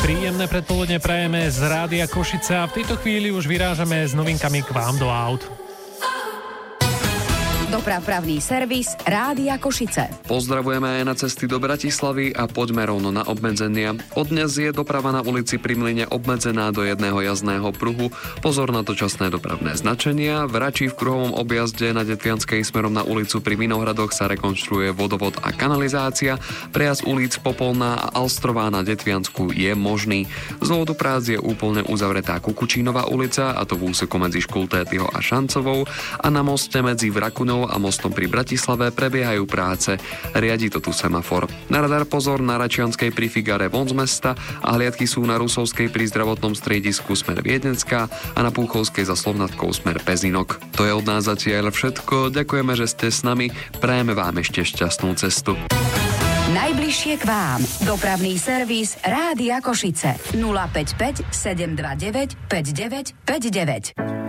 Príjemné predpoludne prajeme z Rádia Košice a v tejto chvíli už vyrážame s novinkami k vám do aut. Dopravný servis Rádia Košice. Pozdravujeme aj na cesty do Bratislavy a poďme rovno na obmedzenia. Od dnes je doprava na ulici Pri Mlyne obmedzená do jedného jazdného pruhu. Pozor na dočasné dopravné značenia. V Rači v kruhovom objazde na Detvianskej smerom na ulicu Pri Vinohradoch sa rekonštruuje vodovod a kanalizácia. Prejazd ulic Popolná a Alstrová na Detviansku je možný. Z dôvodu prác je úplne uzavretá Kukučínová ulica, a to v úseku medzi Škultétyho a Šancovou, a na moste medzi Vrakuňou a mostom pri Bratislave prebiehajú práce. Riadi to tu semafor. Na radar pozor na Račianskej pri Figare von z mesta a hliadky sú na Rusovskej pri zdravotnom striedisku smer Viedenská a na Púchovskej za Slovnatkou smer Pezinok. To je od nás zatiaľ všetko. Ďakujeme, že ste s nami. Prajeme vám ešte šťastnú cestu. Najbližšie k vám. Dopravný servis Rádia Košice. 055 729 5959.